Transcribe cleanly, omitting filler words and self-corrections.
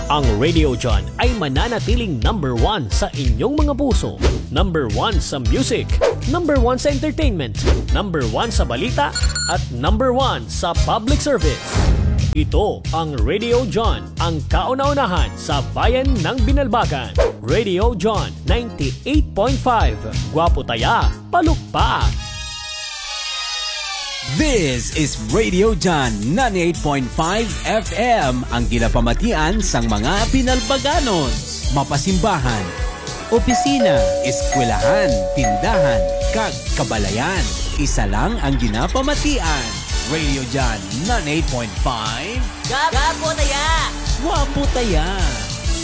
Ang Radio John ay mananatiling number 1 sa inyong mga puso. Number 1 sa music, number 1 sa entertainment, number 1 sa balita, at number 1 sa public service. Ito ang Radio John, ang kauna-unahan sa bayan ng Binalbagan. Radio John 98.5. Gwapo taya, palukpa. This is Radio John 98.5 FM, ang ginapamatian sang mga Binalbaganons. Mapasimbahan, opisina, eskwelahan, tindahan, kag kabalayan. Isa lang ang ginapamatian. Radio John 98.5. Gwapo taya! Gwapo taya!